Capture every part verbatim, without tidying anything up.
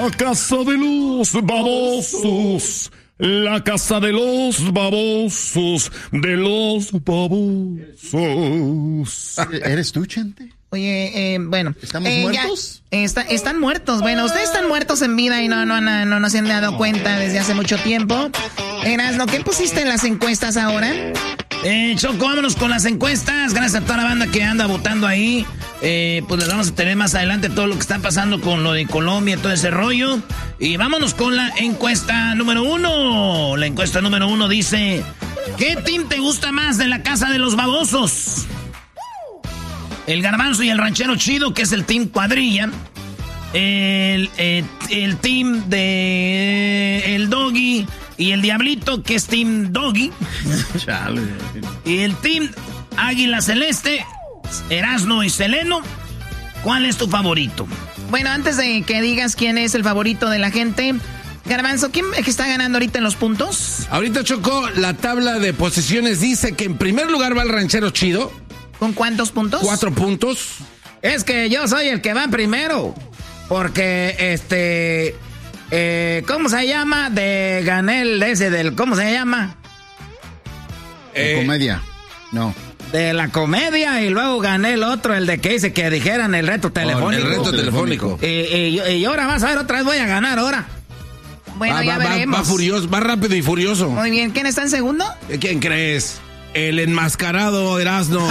La casa de los babosos. La casa de los babosos. De los babosos. ¿Eres tú, Chente? Oye, eh, bueno. ¿Estamos eh, muertos? Ya, está, están muertos. Bueno, ustedes están muertos en vida y no, no, no, no, no se han dado cuenta desde hace mucho tiempo. Erasno, ¿qué pusiste en las encuestas ahora? Eh, Choco, vámonos con las encuestas. Gracias a toda la banda que anda votando ahí. Eh, pues les vamos a tener más adelante todo lo que está pasando con lo de Colombia, todo ese rollo. Y vámonos con la encuesta número uno. La encuesta número uno dice: ¿qué team te gusta más de la casa de los babosos? El Garbanzo y el Ranchero Chido, que es el team cuadrilla. El, el, el team de el Doggy y el Diablito, que es team Doggy. Chale. Y el team Águila Celeste, Erasno y Seleno. ¿Cuál es tu favorito? Bueno, antes de que digas quién es el favorito de la gente, Garbanzo, ¿quién es que está ganando ahorita en los puntos? Ahorita, Choco, la tabla de posiciones dice que en primer lugar va el Ranchero Chido. ¿Con cuántos puntos? Cuatro puntos. Es que yo soy el que va primero. Porque, este... Eh, ¿Cómo se llama? De Ganel ese del... ¿Cómo se llama? Eh, comedia. No. De la comedia, y luego gané el otro, el de que dice que dijeran el reto telefónico. Oh, el reto telefónico. Y, y, y ahora vas a ver, otra vez voy a ganar ahora. Bueno, va, ya va, veremos. Va, va furioso, va rápido y furioso. Muy bien, ¿quién está en segundo? ¿Quién crees? El enmascarado Erasno.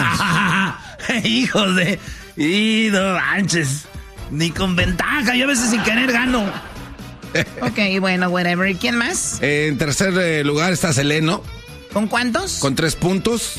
Hijos de... Y no manches. Ni con ventaja, yo a veces sin querer gano. Ok, bueno, whatever. ¿Y quién más? En tercer eh, lugar está Seleno. ¿Con cuántos? Con tres puntos.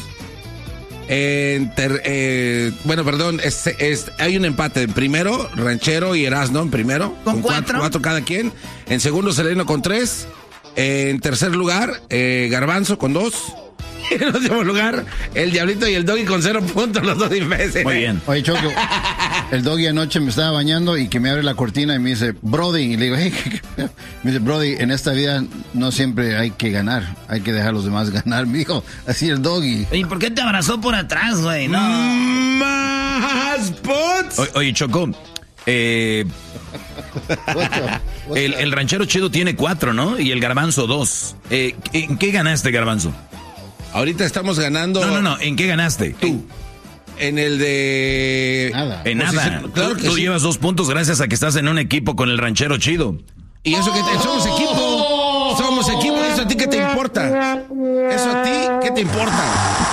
En ter, eh, bueno, perdón, es, es, hay un empate. En primero, Ranchero y Erasno en primero. ¿Con, con cuatro? cuatro? Cuatro cada quien. En segundo, Seleno con tres. En tercer lugar, eh, Garbanzo con dos. Y en último lugar, el Diablito y el Doggy con cero puntos, los dos imbéciles. Muy bien. Oye, Choco, el Doggy anoche me estaba bañando y que me abre la cortina y me dice, Brody, y le digo, hey, me dice, Brody, en esta vida no siempre hay que ganar, hay que dejar a los demás ganar. Me dijo, así el Doggy. ¿Y por qué te abrazó por atrás, güey? No. Más pots. O, oye, Choco, eh, el, el Ranchero Chido tiene cuatro, ¿no? Y el Garbanzo dos. Eh, ¿En qué ganaste, Garbanzo? Ahorita estamos ganando. No, no, no. ¿En qué ganaste? Tú. En el de... Nada. En nada. Pues, claro tú que tú sí. llevas dos puntos gracias a que estás en un equipo con el Ranchero Chido. Y eso que te, somos equipo. Somos equipo. ¿Eso a ti qué te importa? ¿Eso a ti qué te importa?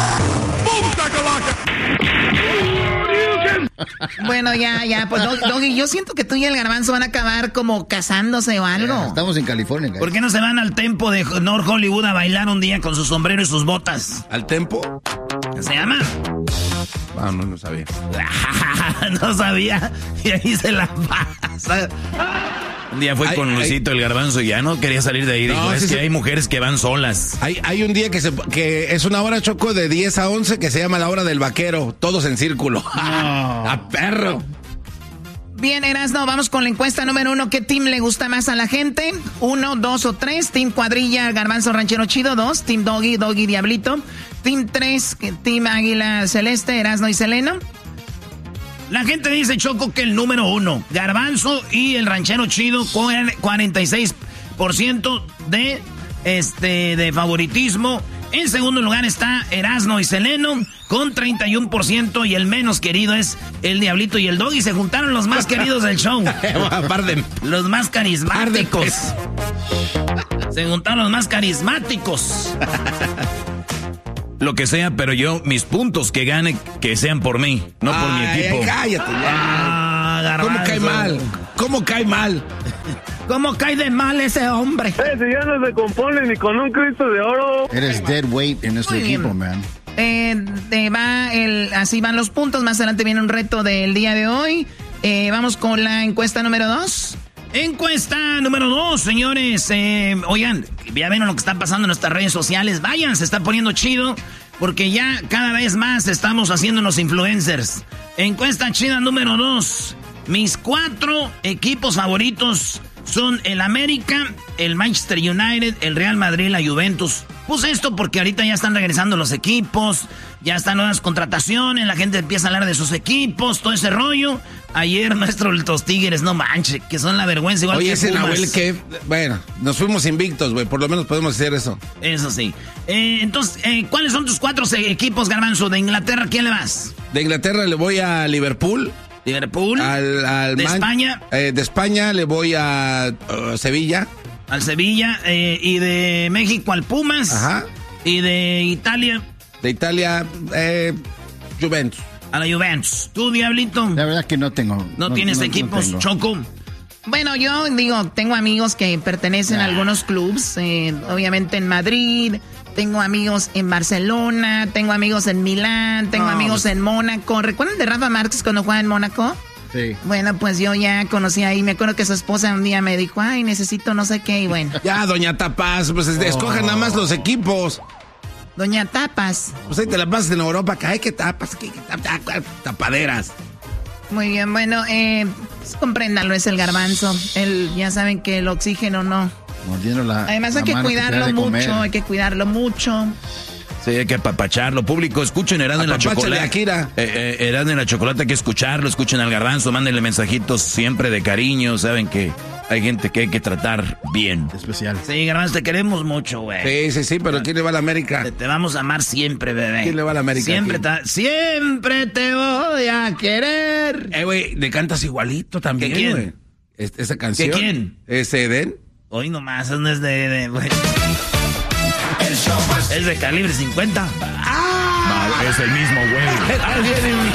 Bueno, ya, ya, pues Doggy, yo siento que tú y el Garbanzo van a acabar como casándose o algo. Estamos en California, guys. ¿Por qué no se van al Tempo de North Hollywood a bailar un día con su sombrero y sus botas? ¿Al tempo? ¿Qué se llama? Ah, no, no sabía. No sabía. Y ahí se la pasa. Un día fue Ay, con ay. Luisito, el Garbanzo, y ya no quería salir de ahí. No, Dijo, es sí, que sí. hay mujeres que van solas. Hay, hay un día que, se, que es una hora, Choco, de diez a once que se llama la hora del vaquero. Todos en círculo. ¡A perro! Bien, Erasno, vamos con la encuesta número uno. ¿Qué team le gusta más a la gente? Uno, dos o tres. Team Cuadrilla, Garbanzo, Ranchero Chido. Dos. Team Doggy, Doggy, Diablito. Team tres, Team Águila Celeste, Erasno y Seleno. La gente dice, Choco, que el número uno, Garbanzo y el Ranchero Chido, con cuarenta y seis por ciento de, este, de favoritismo. En segundo lugar está Erasno y Seleno con treinta y uno por ciento, y el menos querido es el Diablito y el Doggy. Se juntaron los más queridos del show. Los más carismáticos. Se juntaron los más carismáticos. Lo que sea, pero yo, mis puntos que gane, que sean por mí, no por mi Ay, equipo. ay, cállate ya. Ah, ¿Cómo Garbanzo. cae mal? ¿Cómo cae mal? ¿Cómo cae de mal ese hombre? Eh, si ya no se compone ni con un Cristo de oro. Eres dead weight en nuestro Muy bien. equipo, man. Eh, de- va el, así van los puntos. Más adelante viene un reto del día de hoy. Eh, vamos con la encuesta número dos. Encuesta número dos, señores. Eh, oigan, ya ven lo que está pasando en nuestras redes sociales. Vayan, se está poniendo chido, porque ya cada vez más estamos haciéndonos influencers. Encuesta chida número dos. Mis cuatro equipos favoritos son el América, el Manchester United, el Real Madrid, la Juventus. Puse esto porque ahorita ya están regresando los equipos, ya están nuevas contrataciones, la gente empieza a hablar de sus equipos, todo ese rollo. Ayer nuestros Tigres, no manches, que son la vergüenza igual. Oye, que ese Pumas. Nahuel que, bueno, nos fuimos invictos, güey, por lo menos podemos hacer eso. Eso sí. Eh, entonces, eh, ¿cuáles son tus cuatro equipos, Garbanzo? De Inglaterra, ¿quién le vas? De Inglaterra le voy a Liverpool. Liverpool. Al, al de Man- España. Eh, de España le voy a uh, Sevilla. Al Sevilla. Eh, y de México al Pumas. Ajá. Y de Italia. De Italia, eh, Juventus. A la Juventus. ¿Tú, Diablito? La verdad que no tengo. ¿No, no tienes no- no equipos, tengo. Choco? Bueno, yo digo, tengo amigos que pertenecen a algunos clubs, eh, obviamente en Madrid, tengo amigos en Barcelona, tengo amigos en Milán, tengo No, amigos pues- en Mónaco. ¿Recuerdan de Rafa Márquez cuando jugaba en Mónaco? Sí. Bueno, pues yo ya conocí ahí, me acuerdo que su esposa un día me dijo, ay, necesito no sé qué, y bueno. Ya, doña Tapas, pues este, escojan nada más los equipos. Doña Tapas. Pues ahí te la pasas en Europa, que hay que tapas, que, que tap- tap- tapaderas. Muy bien, bueno, eh, pues, compréndanlo, es el garbanzo. Él, ya saben que el oxígeno no. Mordiendo la. Además hay la que mano te cuidarlo da de comer. mucho, hay que cuidarlo mucho. Sí, hay que apapacharlo. Público, escuchen Erasmo en la Apapáchale, Chocolata. Akira. Eh, eh, Erasmo en la Chocolata, hay que escucharlo. Escuchen al Garbanzo, mándenle mensajitos siempre de cariño. Saben que hay gente que hay que tratar bien. Especial. Sí, Garbanzo, te queremos mucho, güey. Sí, sí, sí, pero ¿quién le va a la América? Te, te vamos a amar siempre, bebé. ¿Quién le va a la América Siempre aquí? te, siempre te voy a querer. Eh, güey, le cantas igualito también, ¿Qué quién? güey. Es- esa canción. ¿Qué quién? ¿Es Eden? Hoy nomás, eso no es de... de güey. Es de calibre cincuenta. No, es el mismo, güey.